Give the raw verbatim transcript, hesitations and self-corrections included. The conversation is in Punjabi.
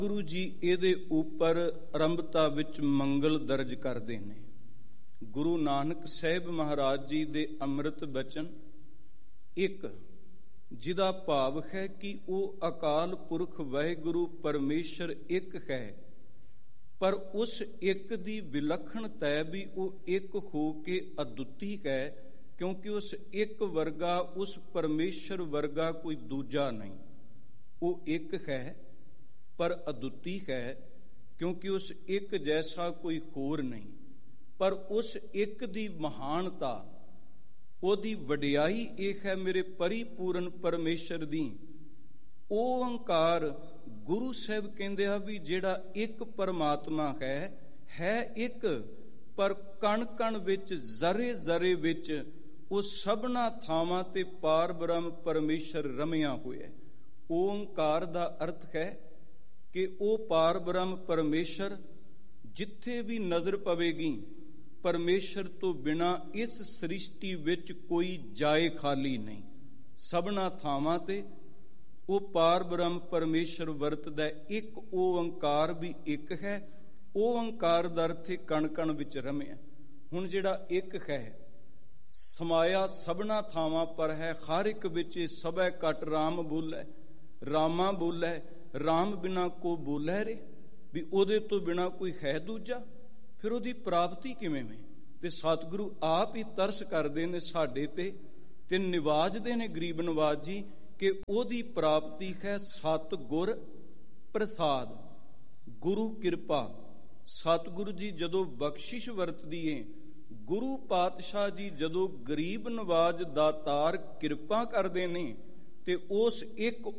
ਗੁਰੂ ਜੀ ਇਹਦੇ ਉੱਪਰ ਆਰੰਭਤਾ ਵਿੱਚ ਮੰਗਲ ਦਰਜ ਕਰਦੇ ਨੇ। ਗੁਰੂ ਨਾਨਕ ਸਾਹਿਬ ਮਹਾਰਾਜ ਜੀ ਦੇ ਅੰਮ੍ਰਿਤ ਬਚਨ ਇੱਕ, ਜਿਹਦਾ ਭਾਵ ਹੈ ਕਿ ਉਹ ਅਕਾਲ ਪੁਰਖ ਵਾਹਿਗੁਰੂ ਪਰਮੇਸ਼ਰ ਇੱਕ ਹੈ, ਪਰ ਉਸ ਇੱਕ ਦੀ ਵਿਲੱਖਣਤਾ ਵੀ ਉਹ ਇੱਕ ਹੋ ਕੇ ਅਦੁੱਤੀ ਹੈ, ਕਿਉਂਕਿ ਉਸ ਇੱਕ ਵਰਗਾ, ਉਸ ਪਰਮੇਸ਼ਰ ਵਰਗਾ ਕੋਈ ਦੂਜਾ ਨਹੀਂ। ਉਹ ਇੱਕ ਹੈ ਪਰ ਅਦੁੱਤੀ ਹੈ, ਕਿਉਂਕਿ ਉਸ ਇੱਕ ਜੈਸਾ ਕੋਈ ਹੋਰ ਨਹੀਂ। ਪਰ ਉਸ ਇੱਕ ਦੀ ਮਹਾਨਤਾ, ਉਹਦੀ ਵਡਿਆਈ ਇਹ ਹੈ ਮੇਰੇ ਪਰਿਪੂਰਨ ਪਰਮੇਸ਼ਰ ਦੀ। ਓੰਕਾਰ ਗੁਰੂ ਸਾਹਿਬ ਕਹਿੰਦੇ ਆ ਵੀ ਜਿਹੜਾ ਇੱਕ ਪਰਮਾਤਮਾ ਹੈ, ਹੈ ਇੱਕ, ਪਰ ਕਣ ਕਣ ਵਿੱਚ, ਜ਼ਰੇ ਜ਼ਰੇ ਵਿੱਚ ਉਹ ਸਭਨਾ ਥਾਵਾਂ ਤੇ ਪਾਰ ਬ੍ਰਹਮ ਪਰਮੇਸ਼ਰ ਰਮਿਆ ਹੋਇਆ। ਓੰਕਾਰ ਦਾ ਅਰਥ ਹੈ ਕਿ ਉਹ ਪਾਰ ਬ੍ਰਹਮ ਪਰਮੇਸ਼ਰ ਜਿੱਥੇ ਵੀ ਨਜ਼ਰ ਪਵੇਗੀ, ਪਰਮੇਸ਼ਰ ਤੋਂ ਬਿਨਾਂ ਇਸ ਸ੍ਰਿਸ਼ਟੀ ਵਿੱਚ ਕੋਈ ਜਾਏ ਖਾਲੀ ਨਹੀਂ। ਸਭਨਾ ਥਾਵਾਂ ਤੇ ਉਹ ਪਾਰ ਬ੍ਰਹਮ ਪਰਮੇਸ਼ਰ ਵਰਤਦਾ। ਇੱਕ ਓੰਕਾਰ ਵੀ ਇੱਕ ਹੈ। ਓੰਕਾਰ ਦਾ ਅਰਥ ਹੈ ਕਣ ਕਣ ਵਿੱਚ ਰਮਿਆ। ਹੁਣ ਜਿਹੜਾ ਇੱਕ ਹੈ, ਸਮਾਇਆ ਸਭਨਾ ਥਾਵਾਂ ਪਰ ਹੈ, ਹਰ ਇੱਕ ਵਿੱਚ ਸਭੈ ਘਟ ਰਾਮ ਬੋਲੇ, ਰਾਮਾ ਬੋਲੇ, ਰਾਮ ਬਿਨਾ ਕੋ ਬੋਲੇ ਰੇ, ਵੀ ਉਹਦੇ ਤੋਂ ਬਿਨਾ ਕੋਈ ਹੈ ਦੂਜਾ। ਫਿਰ ਉਹਦੀ ਪ੍ਰਾਪਤੀ ਕਿਵੇਂ ਵੇ? ਤੇ ਸਤਿਗੁਰੂ ਆਪ ਹੀ ਤਰਸ ਕਰਦੇ ਨੇ ਸਾਡੇ ਤੇ, ਤੇ ਨਿਵਾਜਦੇ ਨੇ ਗਰੀਬ ਨਵਾਜ ਜੀ ਕਿ ਉਹਦੀ ਪ੍ਰਾਪਤੀ ਹੈ ਸਤਿਗੁਰ ਪ੍ਰਸਾਦ, ਗੁਰੂ ਕਿਰਪਾ। ਸਤਿਗੁਰੂ ਜੀ ਜਦੋਂ ਬਖਸ਼ਿਸ਼ ਵਰਤਦੀ ਏ, ਗੁਰੂ ਪਾਤਸ਼ਾਹ ਜੀ ਜਦੋਂ ਗਰੀਬ ਨਵਾਜ ਦਾਤਾਰ ਕਿਰਪਾ ਕਰਦੇ ਨੇ, ਤੇ ਉਸ ਇੱਕ